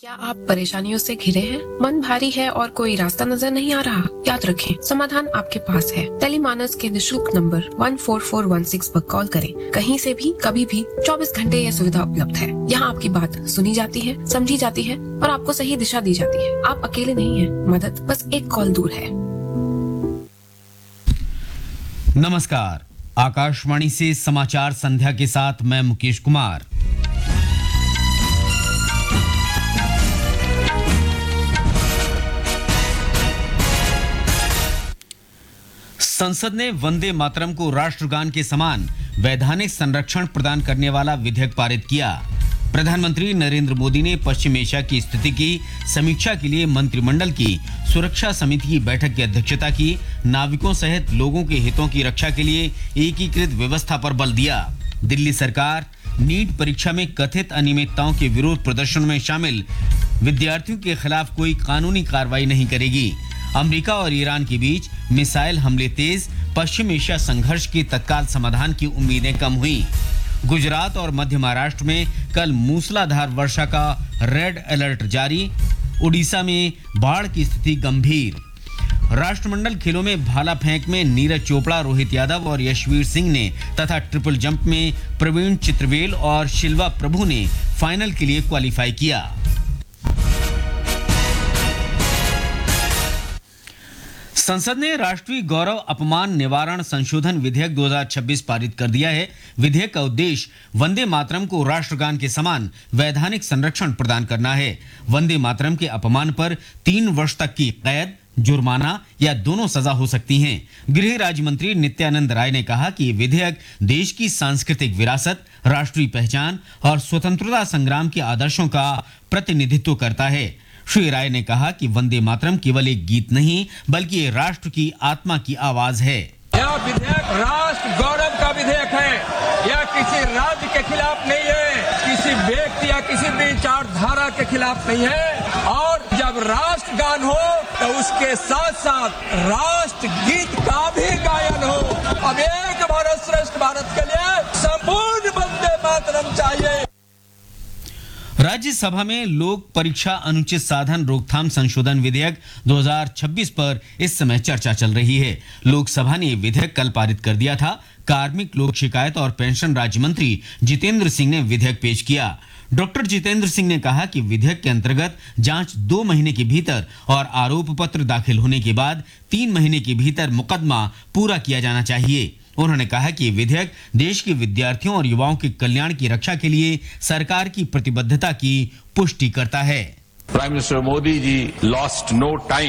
क्या आप परेशानियों से घिरे हैं? मन भारी है और कोई रास्ता नजर नहीं आ रहा? याद रखें, समाधान आपके पास है। टेलीमानस के निशुल्क नंबर 14416 पर कॉल करें। कहीं से भी, कभी भी, 24 घंटे यह सुविधा उपलब्ध है। यहाँ आपकी बात सुनी जाती है, समझी जाती है और आपको सही दिशा दी जाती है। आप अकेले नहीं हैं। मदद बस एक कॉल दूर है। नमस्कार, आकाशवाणी से समाचार संध्या के साथ मैं मुकेश कुमार। संसद ने वंदे मातरम को राष्ट्रगान के समान वैधानिक संरक्षण प्रदान करने वाला विधेयक पारित किया। प्रधानमंत्री नरेंद्र मोदी ने पश्चिम एशिया की स्थिति की समीक्षा के लिए मंत्रिमंडल की सुरक्षा समिति की बैठक की अध्यक्षता की। नाविकों सहित लोगों के हितों की रक्षा के लिए एकीकृत व्यवस्था पर बल दिया। दिल्ली सरकार नीट परीक्षा में कथित अनियमितताओं के विरोध प्रदर्शन में शामिल विद्यार्थियों के खिलाफ कोई कानूनी कार्रवाई नहीं करेगी। अमेरिका और ईरान के बीच मिसाइल हमले तेज, पश्चिम एशिया संघर्ष के तत्काल समाधान की उम्मीदें कम हुई। गुजरात और मध्य महाराष्ट्र में कल मूसलाधार वर्षा का रेड अलर्ट जारी। उड़ीसा में बाढ़ की स्थिति गंभीर। राष्ट्रमंडल खेलों में भाला फेंक में नीरज चोपड़ा, रोहित यादव और यशवीर सिंह ने तथा ट्रिपल जंप में प्रवीण चित्रवेल और शिल्वा प्रभु ने फाइनल के लिए क्वालिफाई किया। संसद ने राष्ट्रीय गौरव अपमान निवारण संशोधन विधेयक 2026 पारित कर दिया है। विधेयक का उद्देश्य वंदे मातरम को राष्ट्रगान के समान वैधानिक संरक्षण प्रदान करना है। वंदे मातरम के अपमान पर 3 वर्ष तक की कैद, जुर्माना या दोनों सजा हो सकती हैं। गृह राज्य मंत्री नित्यानंद राय ने कहा कि ये विधेयक देश की सांस्कृतिक विरासत, राष्ट्रीय पहचान और स्वतंत्रता संग्राम के आदर्शों का प्रतिनिधित्व करता है। श्री राय ने कहा कि वंदे मातरम केवल एक गीत नहीं, बल्कि ये राष्ट्र की आत्मा की आवाज है। यह विधेयक राष्ट्र गौरव का विधेयक है। यह किसी राज्य के खिलाफ नहीं है, किसी व्यक्ति या किसी विचारधारा के खिलाफ नहीं है। और जब राष्ट्रगान हो तो उसके साथ साथ राष्ट्र गीत का भी गायन हो। अब एक भारत श्रेष्ठ भारत के लिए संपूर्ण वंदे मातरम चाहिए। राज्यसभा में लोक परीक्षा अनुचित साधन रोकथाम संशोधन विधेयक 2026 पर इस समय चर्चा चल रही है। लोकसभा ने विधेयक कल पारित कर दिया था। कार्मिक, लोक शिकायत और पेंशन राज्य मंत्री जितेंद्र सिंह ने विधेयक पेश किया। डॉक्टर जितेंद्र सिंह ने कहा कि विधेयक के अंतर्गत जांच 2 महीने के भीतर और आरोप पत्र दाखिल होने के बाद 3 महीने के भीतर मुकदमा पूरा किया जाना चाहिए। उन्होंने कहा कि विधेयक देश के विद्यार्थियों और युवाओं के कल्याण की रक्षा के लिए सरकार की प्रतिबद्धता की पुष्टि करता है। Prime Minister Modi ji lost no time